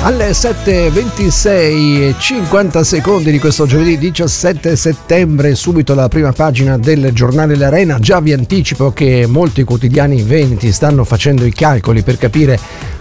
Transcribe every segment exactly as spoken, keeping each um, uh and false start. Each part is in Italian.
Alle sette e ventisei e cinquanta secondi di questo giovedì diciassette settembre, subito la prima pagina del giornale L'Arena. Già vi anticipo che molti quotidiani veneti stanno facendo i calcoli per capire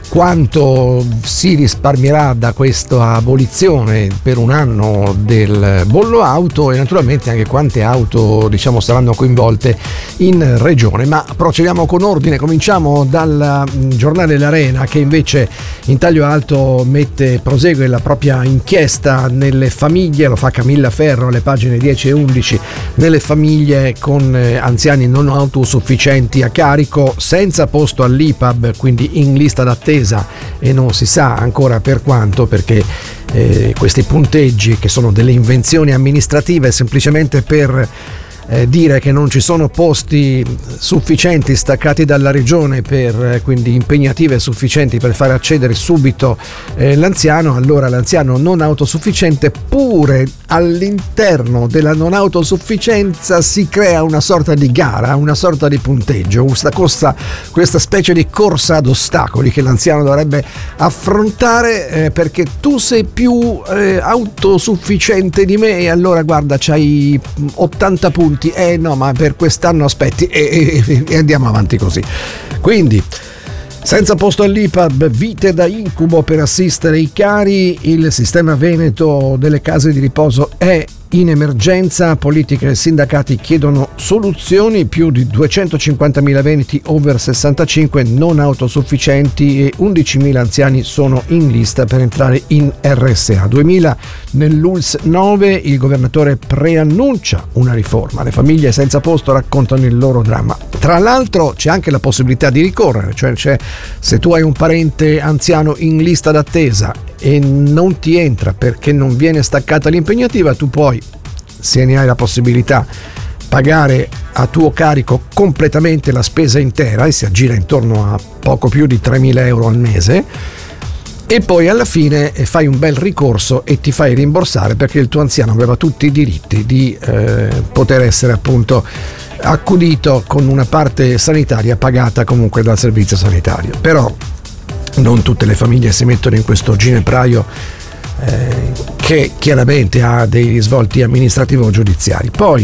quanto si risparmierà da questa abolizione per un anno del bollo auto e naturalmente anche quante auto, diciamo, saranno coinvolte in regione. Ma procediamo con ordine, cominciamo dal giornale L'Arena, che invece in taglio alto mette prosegue la propria inchiesta nelle famiglie, lo fa Camilla Ferro alle pagine dieci e undici, nelle famiglie con anziani non autosufficienti a carico, senza posto all'I P A B, quindi in lista d'attesa, e non si sa ancora per quanto, perché eh, questi punteggi, che sono delle invenzioni amministrative semplicemente per Eh, dire che non ci sono posti sufficienti staccati dalla regione, per eh, quindi impegnative sufficienti per far accedere subito eh, l'anziano, allora l'anziano non autosufficiente, pure all'interno della non autosufficienza si crea una sorta di gara, una sorta di punteggio, questa, questa, questa specie di corsa ad ostacoli che l'anziano dovrebbe affrontare, eh, perché tu sei più eh, autosufficiente di me e allora guarda, c'hai ottanta punti. Eh no, ma per quest'anno aspetti e, e, e andiamo avanti così. Quindi senza posto all'I P A B, vite da incubo per assistere i cari, il sistema veneto delle case di riposo è in emergenza, politica e sindacati chiedono soluzioni, più di duecentocinquantamila veneti over sessantacinque non autosufficienti e undicimila anziani sono in lista per entrare in R S A. duemila nell'U L S nove, il governatore preannuncia una riforma, le famiglie senza posto raccontano il loro dramma. Tra l'altro c'è anche la possibilità di ricorrere, cioè, cioè se tu hai un parente anziano in lista d'attesa e non ti entra perché non viene staccata l'impegnativa, tu puoi, se ne hai la possibilità, pagare a tuo carico completamente la spesa intera, e si aggira intorno a poco più di tremila euro al mese, e poi alla fine fai un bel ricorso e ti fai rimborsare, perché il tuo anziano aveva tutti i diritti di eh, poter essere appunto accudito con una parte sanitaria pagata comunque dal servizio sanitario. Però non tutte le famiglie si mettono in questo ginepraio eh, che chiaramente ha dei risvolti amministrativo-giudiziari. Poi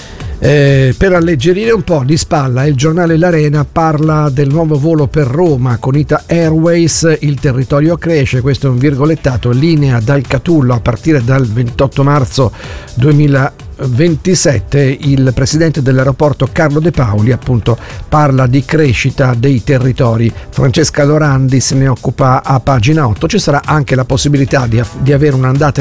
eh, per alleggerire un po' di spalla, il giornale L'Arena parla del nuovo volo per Roma con Ita Airways, il territorio cresce, questo è un virgolettato, linea dal Catullo a partire dal ventotto marzo duemilaventisette. Il presidente dell'aeroporto Carlo De Paoli appunto parla di crescita dei territori. Francesca Lorandi se ne occupa a pagina otto. Ci sarà anche la possibilità di, di avere un'andata